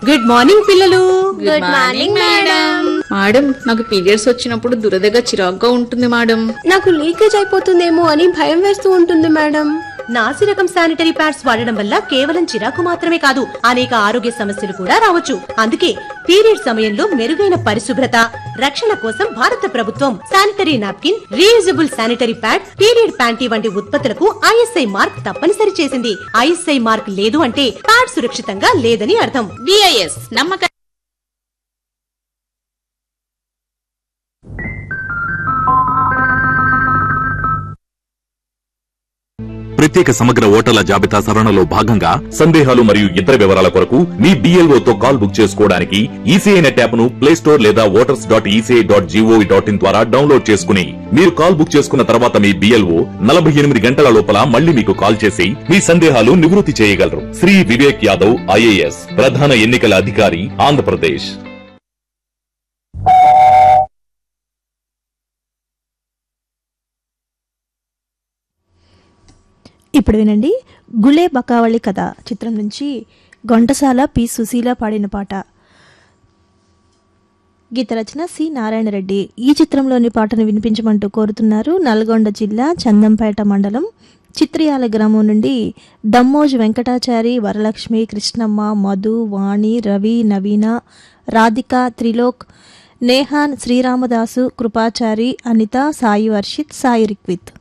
Good morning పిల్లలు. Good morning madam. Madam, నాకు periods వచ్చినప్పుడు దురదగా చిరాగ్గా ఉంటుంది మేడం. నాకు లీకేజ్ అయిపోతుందేమో అని భయం వేస్తూ ఉంటుంది మేడం. నాసి రకం శానిటరీ ప్యాడ్స్ వాడడం వల్ల కేవలం చిరాకు మాత్రమే కాదు, అనేక ఆరోగ్య సమస్యలు కూడా రావచ్చు. అందుకే పీరియడ్ సమయంలో మెరుగైన పరిశుభ్రత, రక్షణ కోసం భారత ప్రభుత్వం sanitary napkin, reusable sanitary pad, period panty వంటి ఉత్పత్తులకు ఐఎస్ఐ మార్క్ తప్పనిసరి చేసింది. ఐఎస్ఐ మార్క్ లేదు అంటే ప్యాడ్ సురక్షితంగా లేదని అర్థం. బిఐఎస్ నమ్మక. ప్రత్యేక సమగ్ర ఓటర్ల జాబితా సవరణలో భాగంగా సందేహాలు మరియు ఇతర వివరాల కొరకు మీ BLO తో కాల్ బుక్ చేసుకోవడానికి ఈసీఐ నెట్ యాప్ ను ప్లే స్టోర్ లేదా voters.eci.gov.in ద్వారా డౌన్లోడ్ చేసుకుని మీరు కాల్ బుక్ చేసుకున్న తర్వాత మీ BLO 48 గంటల లోపల మళ్ళీ మీకు కాల్ చేసి మీ సందేహాలు నివృత్తి చేయగలరు. శ్రీ వివేక్ యాదవ్ IAS, ప్రధాన ఎన్నికల అధికారి, ఆంధ్రప్రదేశ్. ఇప్పుడు వినండి, గులే బకావళి కథ చిత్రం నుంచి ఘంటసాల పి సుశీల పాడిన పాట. గీత రచన సి నారాయణ రెడ్డి. ఈ చిత్రంలోని పాటను వినిపించమంటూ కోరుతున్నారు నల్గొండ జిల్లా చందంపేట మండలం చిత్రియాల గ్రామం నుండి దమ్మోజు వెంకటాచారి, వరలక్ష్మి, కృష్ణమ్మ, మధు, వాణి, రవి, నవీన, రాధిక, త్రిలోక్, నేహాన్, శ్రీరామదాసు, కృపాచారి, అనిత, సాయి వర్షిత్, సాయి రిక్విత్.